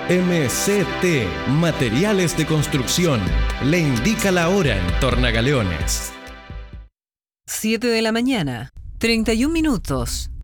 MCT Materiales de Construcción le indica la hora en Tornagaleones. 7 de la mañana, 31 minutos.